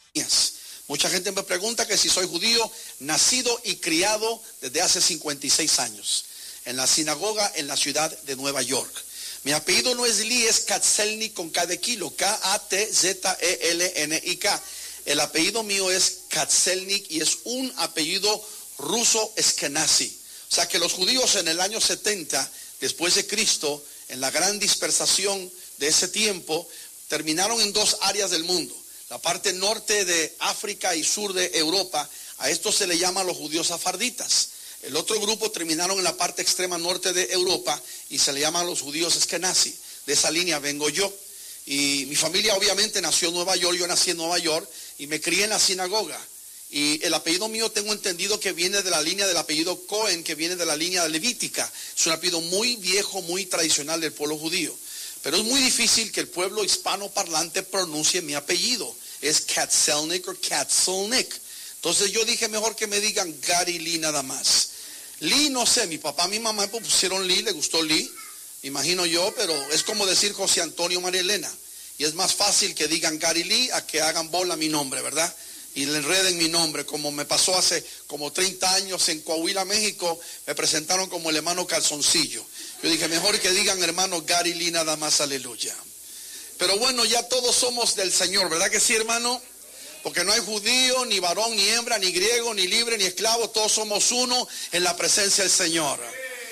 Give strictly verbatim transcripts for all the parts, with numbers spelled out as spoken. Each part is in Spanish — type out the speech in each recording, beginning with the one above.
Mucha gente me pregunta que si soy judío, nacido y criado desde hace cincuenta y seis años, en la sinagoga en la ciudad de Nueva York. Mi apellido no es Lee, es Katzelnik con K de kilo, K A T Z E L N I K. El apellido mío es Katzelnik y es un apellido ruso eskenazi. O sea que los judíos en el año setenta, después de Cristo, en la gran dispersación de ese tiempo, terminaron en dos áreas del mundo. La parte norte de África y sur de Europa, a esto se le llama los judíos safarditas. El otro grupo terminaron en la parte extrema norte de Europa y se le llaman los judíos eskenazi. De esa línea vengo yo. Y mi familia obviamente nació en Nueva York, yo nací en Nueva York y me crié en la sinagoga. Y el apellido mío tengo entendido que viene de la línea del apellido Cohen, que viene de la línea levítica. Es un apellido muy viejo, muy tradicional del pueblo judío. Pero es muy difícil que el pueblo hispanoparlante pronuncie mi apellido. Es Katzelnik o Katzelnik. Entonces yo dije mejor que me digan Gary Lee nada más. Lee no sé, mi papá y mi mamá me pusieron Lee, le gustó Lee, imagino yo, pero es como decir José Antonio María Elena. Y es más fácil que digan Gary Lee a que hagan bola mi nombre, ¿verdad? Y le enreden mi nombre, como me pasó hace como treinta años en Coahuila, México, me presentaron como el hermano Calzoncillo. Yo dije, mejor que digan hermano Gary Lee nada más, aleluya. Pero bueno, ya todos somos del Señor, ¿verdad que sí, hermano? Porque no hay judío, ni varón, ni hembra, ni griego, ni libre, ni esclavo, todos somos uno en la presencia del Señor.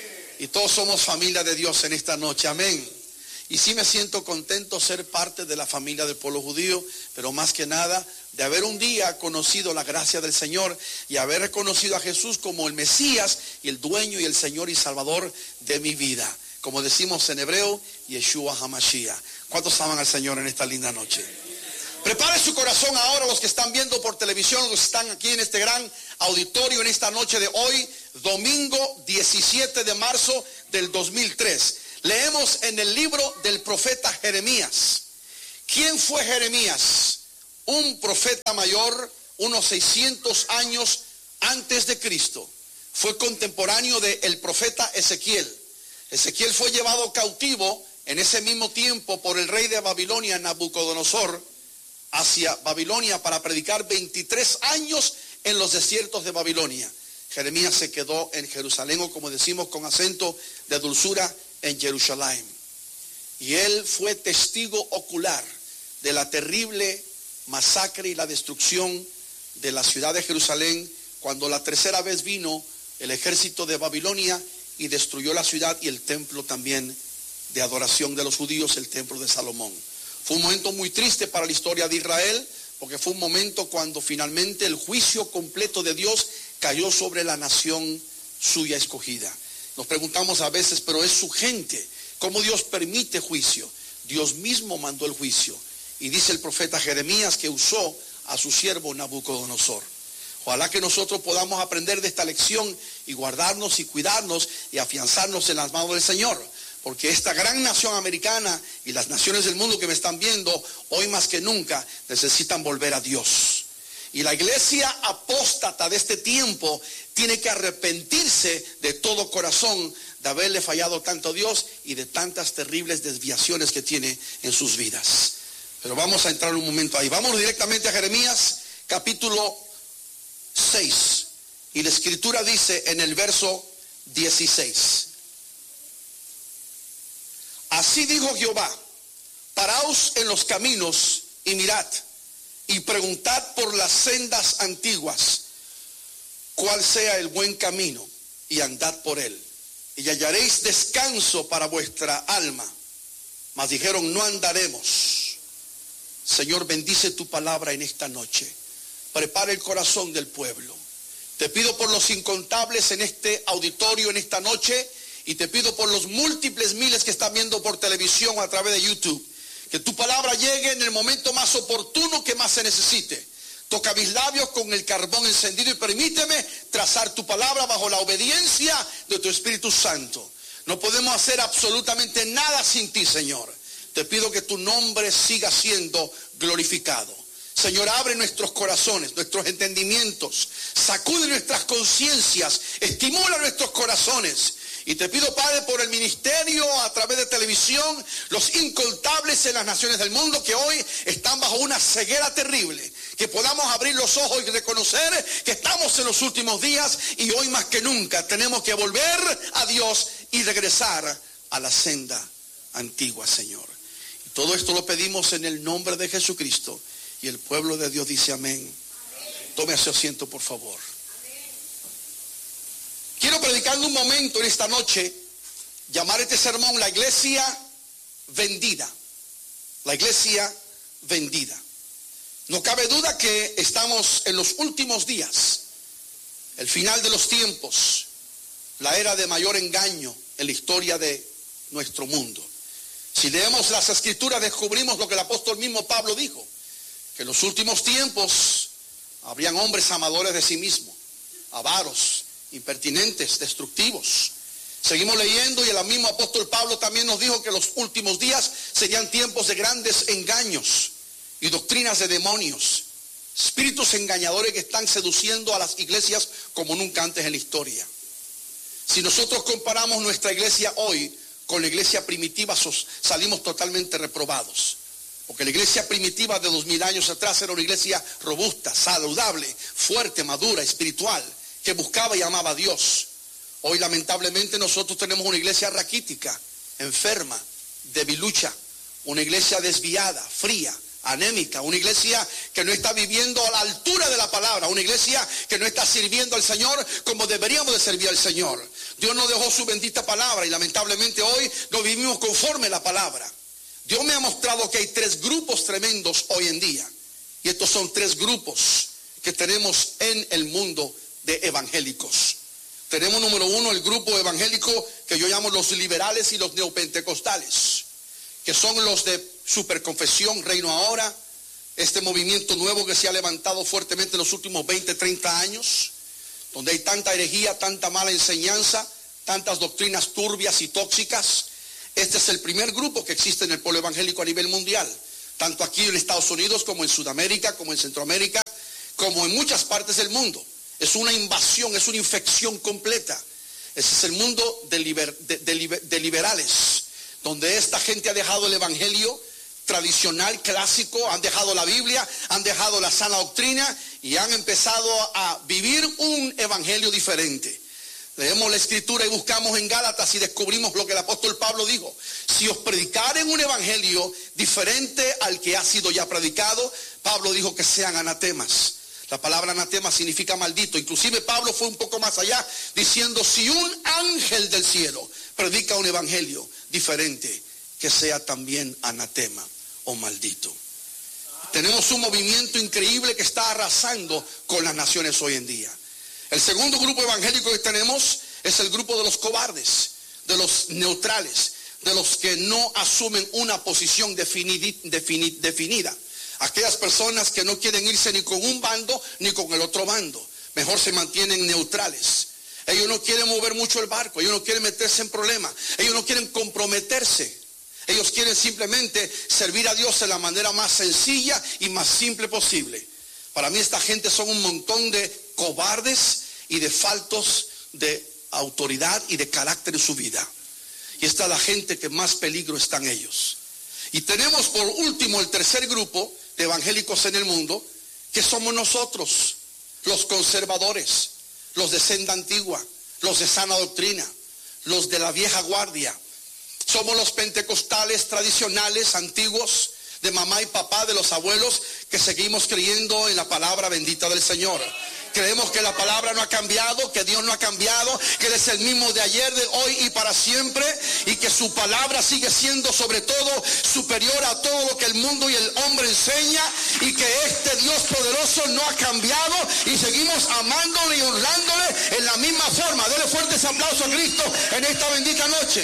Y todos somos familia de Dios en esta noche, amén. Y sí me siento contento ser parte de la familia del pueblo judío, pero más que nada de haber un día conocido la gracia del Señor y haber reconocido a Jesús como el Mesías y el dueño y el Señor y Salvador de mi vida. Como decimos en hebreo, Yeshua HaMashiach. ¿Cuántos aman al Señor en esta linda noche? Prepare su corazón ahora los que están viendo por televisión, los que están aquí en este gran auditorio en esta noche de hoy, domingo diecisiete de marzo del dos mil tres. Leemos en el libro del profeta Jeremías. ¿Quién fue Jeremías? Un profeta mayor, unos seiscientos años antes de Cristo. Fue contemporáneo del profeta Ezequiel. Ezequiel fue llevado cautivo en ese mismo tiempo por el rey de Babilonia, Nabucodonosor, hacia Babilonia para predicar veintitrés años en los desiertos de Babilonia. Jeremías se quedó en Jerusalén, o como decimos con acento de dulzura, en Jerusalén. Y él fue testigo ocular de la terrible masacre y la destrucción de la ciudad de Jerusalén cuando la tercera vez vino el ejército de Babilonia y destruyó la ciudad y el templo también de adoración de los judíos, el templo de Salomón. Fue un momento muy triste para la historia de Israel, porque fue un momento cuando finalmente el juicio completo de Dios cayó sobre la nación suya escogida. Nos preguntamos a veces, pero es su gente, ¿cómo Dios permite juicio? Dios mismo mandó el juicio. Y dice el profeta Jeremías que usó a su siervo Nabucodonosor. Ojalá que nosotros podamos aprender de esta lección y guardarnos y cuidarnos y afianzarnos en las manos del Señor. Porque esta gran nación americana y las naciones del mundo que me están viendo, hoy más que nunca, necesitan volver a Dios. Y la iglesia apóstata de este tiempo tiene que arrepentirse de todo corazón de haberle fallado tanto a Dios y de tantas terribles desviaciones que tiene en sus vidas. Pero vamos a entrar un momento ahí. Vamos directamente a Jeremías capítulo seis. Y la escritura dice en el verso dieciséis. Así dijo Jehová, paraos en los caminos y mirad, y preguntad por las sendas antiguas, cuál sea el buen camino, y andad por él, y hallaréis descanso para vuestra alma. Mas dijeron, no andaremos. Señor, bendice tu palabra en esta noche. Prepara el corazón del pueblo. Te pido por los incontables en este auditorio en esta noche, y te pido por los múltiples miles que están viendo por televisión o a través de YouTube, que tu palabra llegue en el momento más oportuno que más se necesite. Toca mis labios con el carbón encendido y permíteme trazar tu palabra bajo la obediencia de tu Espíritu Santo. No podemos hacer absolutamente nada sin ti, Señor. Te pido que tu nombre siga siendo glorificado. Señor, abre nuestros corazones, nuestros entendimientos, sacude nuestras conciencias, estimula nuestros corazones. Y te pido, Padre, por el ministerio a través de televisión, los incontables en las naciones del mundo que hoy están bajo una ceguera terrible, que podamos abrir los ojos y reconocer que estamos en los últimos días y hoy más que nunca tenemos que volver a Dios y regresar a la senda antigua, Señor. Y todo esto lo pedimos en el nombre de Jesucristo, y el pueblo de Dios dice amén. Amén. Tome su asiento, por favor. Amén. Quiero predicar un momento en esta noche, llamar este sermón la iglesia vendida. La iglesia vendida. No cabe duda que estamos en los últimos días, el final de los tiempos, la era de mayor engaño en la historia de nuestro mundo. Si leemos las escrituras descubrimos lo que el apóstol mismo Pablo dijo, que en los últimos tiempos habrían hombres amadores de sí mismos, avaros, impertinentes, destructivos. Seguimos leyendo y el mismo apóstol Pablo también nos dijo que los últimos días serían tiempos de grandes engaños y doctrinas de demonios, espíritus engañadores que están seduciendo a las iglesias como nunca antes en la historia. Si nosotros comparamos nuestra iglesia hoy con la iglesia primitiva, salimos totalmente reprobados. Porque la iglesia primitiva de dos mil años atrás era una iglesia robusta, saludable, fuerte, madura, espiritual, que buscaba y amaba a Dios. Hoy lamentablemente nosotros tenemos una iglesia raquítica, enferma, debilucha, una iglesia desviada, fría, anémica, una iglesia que no está viviendo a la altura de la palabra, una iglesia que no está sirviendo al Señor como deberíamos de servir al Señor. Dios nos dejó su bendita palabra y lamentablemente hoy no vivimos conforme a la palabra. Dios me ha mostrado que hay tres grupos tremendos hoy en día, y estos son tres grupos que tenemos en el mundo de evangélicos. Tenemos número uno el grupo evangélico que yo llamo los liberales y los neopentecostales, que son los de superconfesión, reino ahora, este movimiento nuevo que se ha levantado fuertemente en los últimos veinte, treinta años, donde hay tanta herejía, tanta mala enseñanza, tantas doctrinas turbias y tóxicas. Este es el primer grupo que existe en el pueblo evangélico a nivel mundial, tanto aquí en Estados Unidos como en Sudamérica, como en Centroamérica, como en muchas partes del mundo. Es una invasión, es una infección completa. Ese es el mundo de, liber, de, de, de liberales, donde esta gente ha dejado el evangelio tradicional, clásico, han dejado la Biblia, han dejado la sana doctrina y han empezado a vivir un evangelio diferente. Leemos la escritura y buscamos en Gálatas y descubrimos lo que el apóstol Pablo dijo. Si os predicaren un evangelio diferente al que ha sido ya predicado, Pablo dijo que sean anatemas. La palabra anatema significa maldito. Inclusive Pablo fue un poco más allá diciendo, si un ángel del cielo predica un evangelio diferente, que sea también anatema o maldito. Tenemos un movimiento increíble que está arrasando con las naciones hoy en día. El segundo grupo evangélico que tenemos es el grupo de los cobardes, de los neutrales, de los que no asumen una posición definida, definida. Aquellas personas que no quieren irse ni con un bando ni con el otro bando. Mejor se mantienen neutrales. Ellos no quieren mover mucho el barco, ellos no quieren meterse en problemas, ellos no quieren comprometerse. Ellos quieren simplemente servir a Dios de la manera más sencilla y más simple posible. Para mí esta gente son un montón de cobardes y de faltos de autoridad y de carácter en su vida. Y esta es la gente que más peligro está en ellos. Y tenemos por último el tercer grupo de evangélicos en el mundo, que somos nosotros, los conservadores, los de senda antigua, los de sana doctrina, los de la vieja guardia. Somos los pentecostales tradicionales, antiguos, de mamá y papá, de los abuelos, que seguimos creyendo en la palabra bendita del Señor. Creemos que la palabra no ha cambiado, que Dios no ha cambiado, que Él es el mismo de ayer, de hoy y para siempre, y que su palabra sigue siendo sobre todo superior a todo lo que el mundo y el hombre enseña, y que este Dios poderoso no ha cambiado y seguimos amándole y honrándole en la misma forma. Dele fuertes aplausos a Cristo en esta bendita noche.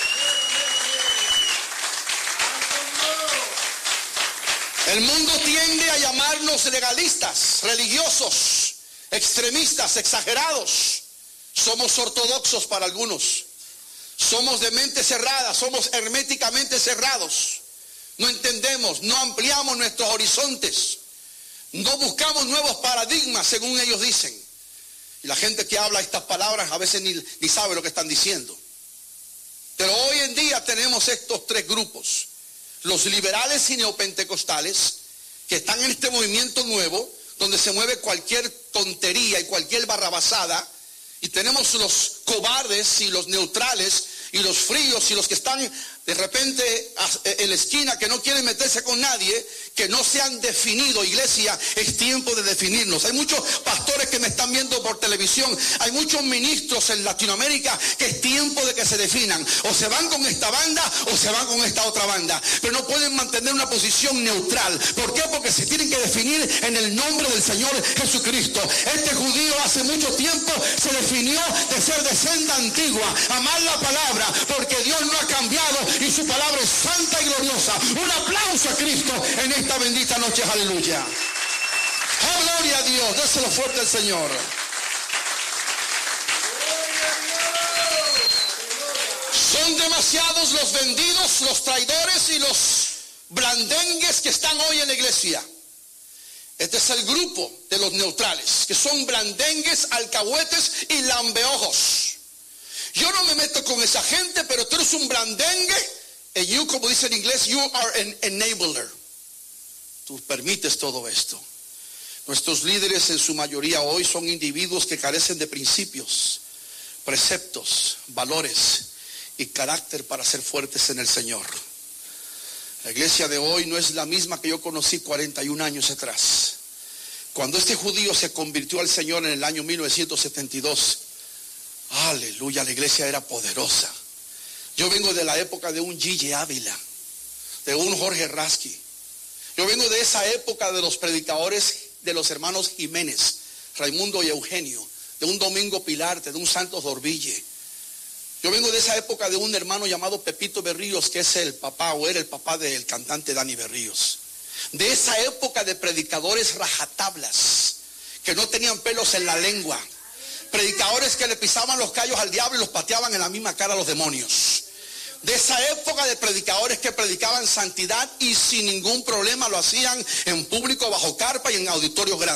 El mundo tiende a llamarnos legalistas, religiosos, extremistas, exagerados. Somos ortodoxos para algunos. Somos de mente cerrada, somos herméticamente cerrados. No entendemos, no ampliamos nuestros horizontes. No buscamos nuevos paradigmas, según ellos dicen. Y la gente que habla estas palabras a veces ni, ni sabe lo que están diciendo. Pero hoy en día tenemos estos tres grupos. Los liberales y neopentecostales, que están en este movimiento nuevo, donde se mueve cualquier tontería y cualquier barrabasada, y tenemos los cobardes y los neutrales y los fríos y los que están de repente en la esquina, que no quieren meterse con nadie, que no se han definido. Iglesia, es tiempo de definirnos. Hay muchos pastores que me están viendo por televisión, hay muchos ministros en Latinoamérica que es tiempo de que se definan. O se van con esta banda o se van con esta otra banda, pero no pueden mantener una posición neutral. ¿Por qué? Porque se tienen que definir en el nombre del Señor Jesucristo. Este judío hace mucho tiempo se definió de ser de senda antigua, amar la palabra, porque Dios no ha cambiado y su palabra es santa y gloriosa. Un aplauso a Cristo en esta bendita noche, aleluya. Oh, gloria a Dios, déselo fuerte al Señor. Son demasiados los vendidos, los traidores y los blandengues que están hoy en la iglesia. Este es el grupo de los neutrales, que son blandengues, alcahuetes y lambeojos. Yo no me meto con esa gente, pero tú eres un blandengue, y you, como dice en inglés, you are an enabler. Tú permites todo esto. Nuestros líderes en su mayoría hoy son individuos que carecen de principios, preceptos, valores y carácter para ser fuertes en el Señor. La iglesia de hoy no es la misma que yo conocí cuarenta y un años atrás. Cuando este judío se convirtió al Señor en el año mil novecientos setenta y dos, aleluya, la iglesia era poderosa. Yo vengo de la época de un Gille Ávila, de un Jorge Rasky. Yo vengo de esa época de los predicadores de los hermanos Jiménez, Raimundo y Eugenio, de un Domingo Pilarte, de un Santos Dorville. Yo vengo de esa época de un hermano llamado Pepito Berríos, que es el papá o era el papá del cantante Dani Berríos. De esa época de predicadores rajatablas, que no tenían pelos en la lengua. Predicadores que le pisaban los callos al diablo y los pateaban en la misma cara a los demonios. De esa época de predicadores que predicaban santidad y sin ningún problema lo hacían en público, bajo carpa y en auditorios grandes.